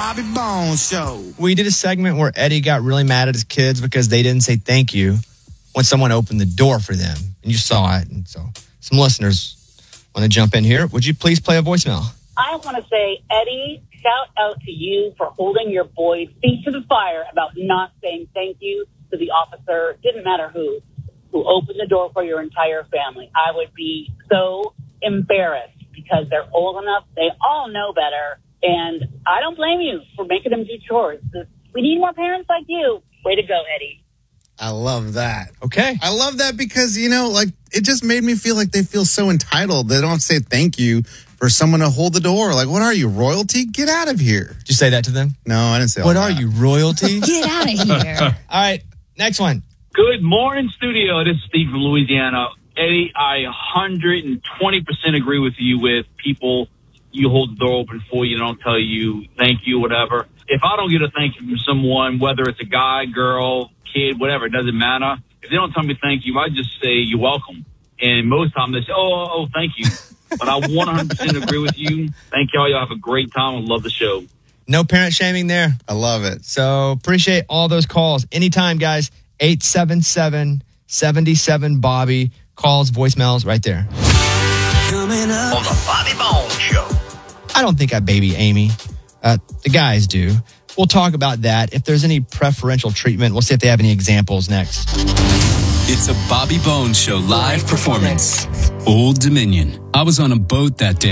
Bobby Bones Show. We did a segment where Eddie got really mad at his kids because they didn't say thank you when someone opened the door for them. And you saw it. And so some listeners want to jump in here. Would you please play a voicemail? I want to say, Eddie, shout out to you for holding your boy's feet to the fire about not saying thank you to the officer, didn't matter who opened the door for your entire family. I would be so embarrassed because they're old enough. They all know better. And I don't blame you for making them do chores. We need more parents like you. Way to go, Eddie. I love that. Okay. I love that because, it just made me feel like they feel so entitled. They don't say thank you for someone to hold the door. Like, what are you, royalty? Get out of here. Did you say that to them? No, I didn't say What all are that. you, royalty? Get out of here. All right, next one. Good morning, studio. This is Steve from Louisiana. Eddie, I 120% agree with you with people. You hold the door open for you, don't tell you thank you, whatever. If I don't get a thank you from someone, whether it's a guy, girl, kid, whatever, it doesn't matter. If they don't tell me thank you, I just say you're welcome. And most times they say, oh, thank you. But I 100% agree with you. Thank y'all. Y'all have a great time. I love the show. No parent shaming there. I love it. So appreciate all those calls. Anytime, guys. 877-77-Bobby. Calls, voicemails right there. Coming up On the Bobby Bones Show. I don't think I baby Amy. The guys do. We'll talk about that. If there's any preferential treatment, we'll see if they have any examples next. It's a Bobby Bones Show live performance. Old Dominion. I was on a boat that day.